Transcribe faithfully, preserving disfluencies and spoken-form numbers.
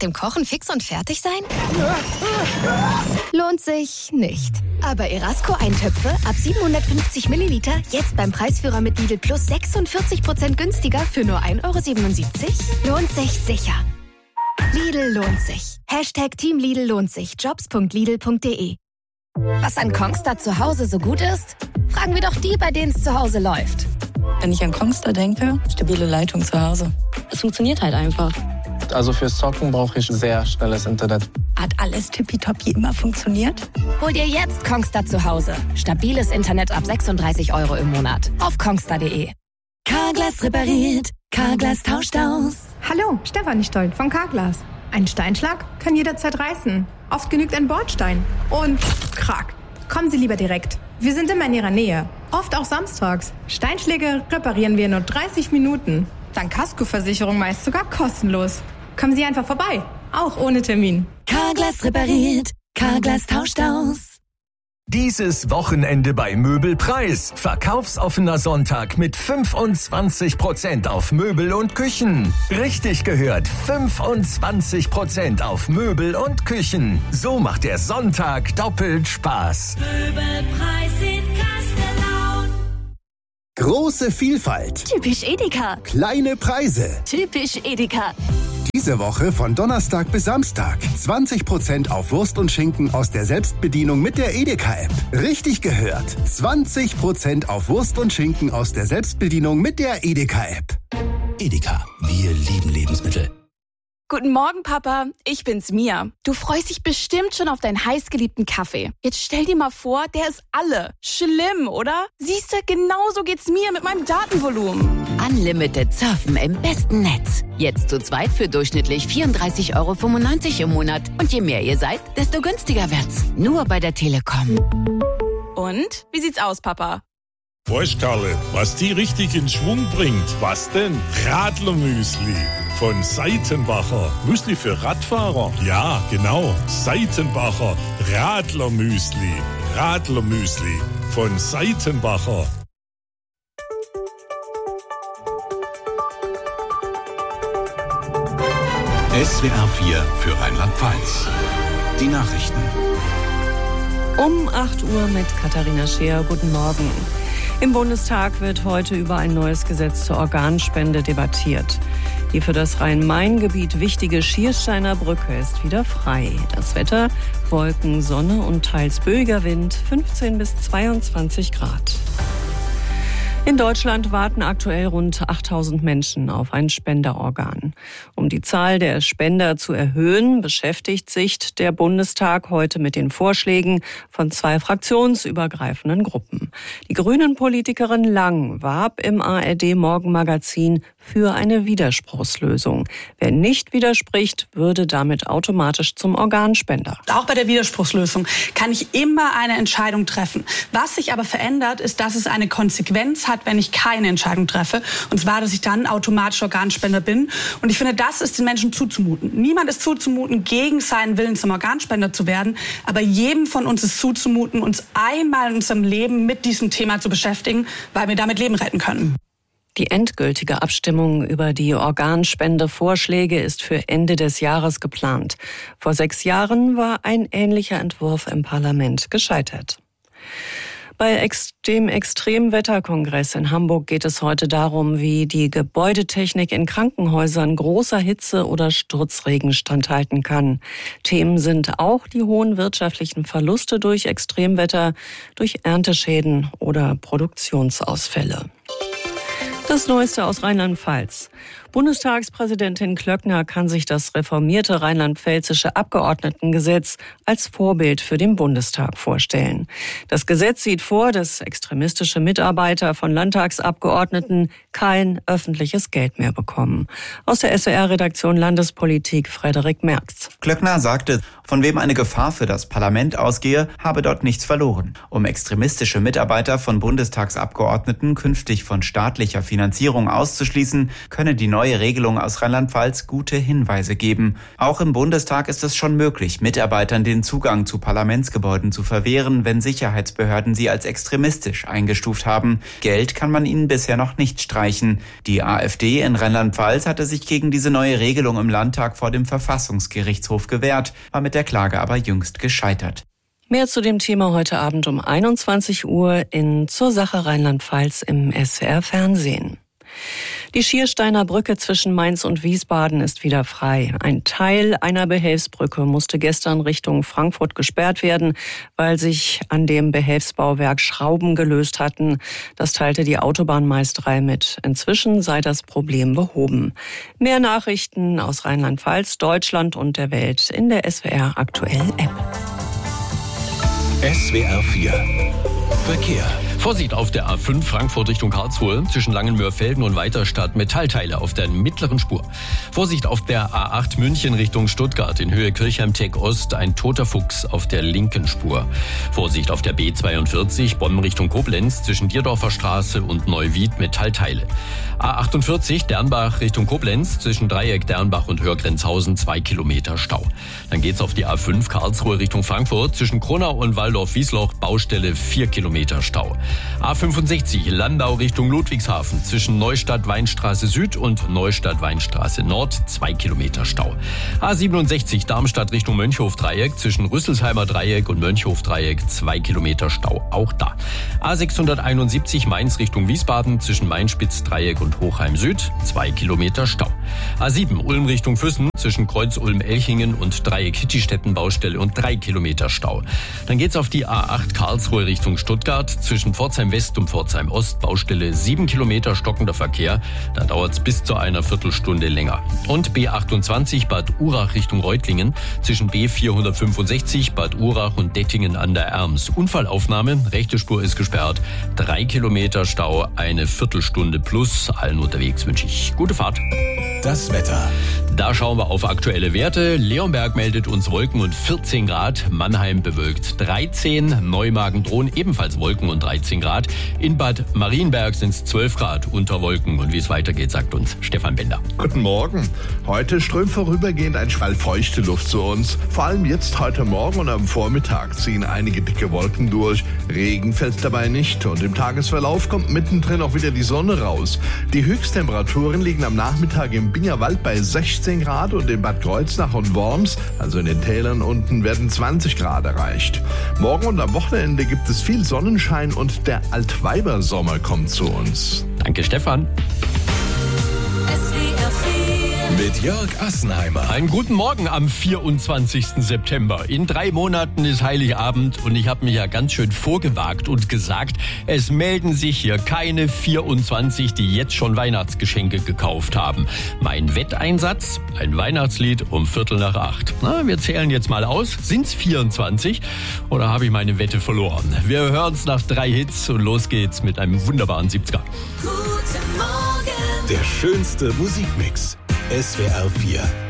dem Kochen fix und fertig sein? Lohnt sich nicht. Aber Erasco-Eintöpfe ab siebenhundertfünfzig Milliliter jetzt beim Preisführer mit Lidl Plus sechsundvierzig Prozent günstiger für nur ein Euro siebenundsiebzig? Lohnt sich sicher. Lidl lohnt sich. Hashtag Team Lidl lohnt sich. jobs punkt lidl punkt de. Was an Kongstar zu Hause so gut ist? Fragen wir doch die, bei denen es zu Hause läuft. Wenn ich an Kongstar denke, stabile Leitung zu Hause. Es funktioniert halt einfach. Also fürs Zocken brauche ich sehr schnelles Internet. Hat alles tippitoppi immer funktioniert? Hol dir jetzt Kongstar zu Hause. Stabiles Internet ab sechsunddreißig Euro im Monat. Auf kongstar punkt de. Carglass repariert. Carglass tauscht aus. Hallo, Stefanie Stolt von Carglass. Ein Steinschlag kann jederzeit reißen. Oft genügt ein Bordstein. Und krack. Kommen Sie lieber direkt. Wir sind immer in Ihrer Nähe. Oft auch samstags. Steinschläge reparieren wir in nur dreißig Minuten. Dank Kaskoversicherung meist sogar kostenlos. Kommen Sie einfach vorbei. Auch ohne Termin. Carglass repariert. Carglass tauscht aus. Dieses Wochenende bei Möbelpreis. Verkaufsoffener Sonntag mit fünfundzwanzig Prozent auf Möbel und Küchen. Richtig gehört, fünfundzwanzig Prozent auf Möbel und Küchen. So macht der Sonntag doppelt Spaß. Möbelpreis in Kastellaun. Große Vielfalt. Typisch Edeka. Kleine Preise. Typisch Edeka. Diese Woche von Donnerstag bis Samstag. zwanzig Prozent auf Wurst und Schinken aus der Selbstbedienung mit der Edeka-App. Richtig gehört. zwanzig Prozent auf Wurst und Schinken aus der Selbstbedienung mit der Edeka-App. Edeka. Wir lieben Lebensmittel. Guten Morgen, Papa. Ich bin's, Mia. Du freust dich bestimmt schon auf deinen heißgeliebten Kaffee. Jetzt stell dir mal vor, der ist alle. Schlimm, oder? Siehste, genauso geht's mir mit meinem Datenvolumen. Unlimited Surfen im besten Netz. Jetzt zu zweit für durchschnittlich vierunddreißig Euro fünfundneunzig im Monat. Und je mehr ihr seid, desto günstiger wird's. Nur bei der Telekom. Und? Wie sieht's aus, Papa? Weißt, Karle, was die richtig in Schwung bringt? Was denn? Radlermüsli. Von Seitenbacher. Müsli für Radfahrer? Ja, genau. Seitenbacher. Radlermüsli. Radlermüsli. Von Seitenbacher. S W R vier für Rheinland-Pfalz. Die Nachrichten. Um acht Uhr mit Katharina Scheer. Guten Morgen. Im Bundestag wird heute über ein neues Gesetz zur Organspende debattiert. Die für das Rhein-Main-Gebiet wichtige Schiersteiner Brücke ist wieder frei. Das Wetter: Wolken, Sonne und teils böiger Wind, fünfzehn bis zweiundzwanzig Grad. In Deutschland warten aktuell rund achttausend Menschen auf ein Spenderorgan. Um die Zahl der Spender zu erhöhen, beschäftigt sich der Bundestag heute mit den Vorschlägen von zwei fraktionsübergreifenden Gruppen. Die Grünen-Politikerin Lang warb im A R D-Morgenmagazin für eine Widerspruchslösung. Wer nicht widerspricht, würde damit automatisch zum Organspender. Auch bei der Widerspruchslösung kann ich immer eine Entscheidung treffen. Was sich aber verändert, ist, dass es eine Konsequenz hat, wenn ich keine Entscheidung treffe. Und zwar, dass ich dann automatisch Organspender bin. Und ich finde, das ist den Menschen zuzumuten. Niemand ist zuzumuten, gegen seinen Willen zum Organspender zu werden. Aber jedem von uns ist zuzumuten, uns einmal in unserem Leben mit diesem Thema zu beschäftigen, weil wir damit Leben retten können. Die endgültige Abstimmung über die Organspendevorschläge ist für Ende des Jahres geplant. Vor sechs Jahren war ein ähnlicher Entwurf im Parlament gescheitert. Bei dem Extremwetterkongress in Hamburg geht es heute darum, wie die Gebäudetechnik in Krankenhäusern großer Hitze oder Sturzregen standhalten kann. Themen sind auch die hohen wirtschaftlichen Verluste durch Extremwetter, durch Ernteschäden oder Produktionsausfälle. Das Neueste aus Rheinland-Pfalz. Bundestagspräsidentin Klöckner kann sich das reformierte rheinland-pfälzische Abgeordnetengesetz als Vorbild für den Bundestag vorstellen. Das Gesetz sieht vor, dass extremistische Mitarbeiter von Landtagsabgeordneten kein öffentliches Geld mehr bekommen. Aus der S W R-Redaktion Landespolitik Frederik Merz. Klöckner sagte, Von wem eine Gefahr für das Parlament ausgehe, habe dort nichts verloren. Um extremistische Mitarbeiter von Bundestagsabgeordneten künftig von staatlicher Finanzierung auszuschließen, könne die neue Regelung aus Rheinland-Pfalz gute Hinweise geben. Auch im Bundestag ist es schon möglich, Mitarbeitern den Zugang zu Parlamentsgebäuden zu verwehren, wenn Sicherheitsbehörden sie als extremistisch eingestuft haben. Geld kann man ihnen bisher noch nicht streichen. Die AfD in Rheinland-Pfalz hatte sich gegen diese neue Regelung im Landtag vor dem Verfassungsgerichtshof gewehrt, war mit der Klage aber jüngst gescheitert. Mehr zu dem Thema heute Abend um einundzwanzig Uhr in Zur Sache Rheinland-Pfalz im S W R Fernsehen. Die Schiersteiner Brücke zwischen Mainz und Wiesbaden ist wieder frei. Ein Teil einer Behelfsbrücke musste gestern Richtung Frankfurt gesperrt werden, weil sich an dem Behelfsbauwerk Schrauben gelöst hatten. Das teilte die Autobahnmeisterei mit. Inzwischen sei das Problem behoben. Mehr Nachrichten aus Rheinland-Pfalz, Deutschland und der Welt in der S W R Aktuell App. S W R vier Verkehr. Vorsicht auf der A fünf Frankfurt Richtung Karlsruhe zwischen Langenmörfelden und Weiterstadt Metallteile auf der mittleren Spur. Vorsicht auf der A acht München Richtung Stuttgart in Höhe Kirchheim-Teck Ost ein toter Fuchs auf der linken Spur. Vorsicht auf der B zweiundvierzig Bonn Richtung Koblenz zwischen Dierdorfer Straße und Neuwied Metallteile. A achtundvierzig Dernbach Richtung Koblenz zwischen Dreieck Dernbach und Hörgrenzhausen zwei Kilometer Stau. Dann geht's auf die A fünf Karlsruhe Richtung Frankfurt zwischen Kronau und Waldorf-Wiesloch Baustelle vier Kilometer Stau. A fünfundsechzig Landau Richtung Ludwigshafen zwischen Neustadt-Weinstraße Süd und Neustadt-Weinstraße Nord zwei Kilometer Stau. A siebenundsechzig Darmstadt Richtung Mönchhof-Dreieck zwischen Rüsselsheimer Dreieck und Mönchhof-Dreieck zwei Kilometer Stau, auch da. A sechshunderteinundsiebzig Mainz Richtung Wiesbaden zwischen Mainspitz-Dreieck und Hochheim Süd zwei Kilometer Stau. A sieben Ulm Richtung Füssen zwischen Kreuz-Ulm-Elchingen und Dreieck-Hittistetten Baustelle und drei Kilometer Stau. Dann geht's auf die A acht Karlsruhe Richtung Stuttgart zwischen Pforzheim West und Pforzheim Ost Baustelle sieben Kilometer stockender Verkehr. Da dauert's bis zu einer Viertelstunde länger. Und B achtundzwanzig Bad Urach Richtung Reutlingen zwischen B vierhundertfünfundsechzig Bad Urach und Dettingen an der Erms. Unfallaufnahme, rechte Spur ist gesperrt. Drei Kilometer Stau, eine Viertelstunde plus. Allen unterwegs wünsche ich gute Fahrt. Das Wetter. Da schauen wir auf aktuelle Werte. Leonberg meldet uns Wolken und vierzehn Grad. Mannheim bewölkt dreizehn. Neumagen-Dhron ebenfalls Wolken und dreizehn Grad. In Bad Marienberg sind es zwölf Grad unter Wolken. Und wie es weitergeht, sagt uns Stefan Bender. Guten Morgen. Heute strömt vorübergehend ein Schwall feuchte Luft zu uns. Vor allem jetzt heute Morgen und am Vormittag ziehen einige dicke Wolken durch. Regen fällt dabei nicht. Und im Tagesverlauf kommt mittendrin auch wieder die Sonne raus. Die Höchsttemperaturen liegen am Nachmittag im Bingerwald bei sechzehn Grad und in Bad Kreuznach und Worms, also in den Tälern unten, werden zwanzig Grad erreicht. Morgen und am Wochenende gibt es viel Sonnenschein und der Altweibersommer kommt zu uns. Danke, Stefan. Mit Jörg Assenheimer. Einen guten Morgen am vierundzwanzigsten September. In drei Monaten ist Heiligabend und ich habe mich ja ganz schön vorgewagt und gesagt, es melden sich hier keine vierundzwanzig, die jetzt schon Weihnachtsgeschenke gekauft haben. Mein Wetteinsatz, ein Weihnachtslied um Viertel nach acht. Na, wir zählen jetzt mal aus. Sind's vierundzwanzig oder habe ich meine Wette verloren? Wir hören's nach drei Hits und los geht's mit einem wunderbaren siebziger. Guten Morgen. Der schönste Musikmix. S W R vier.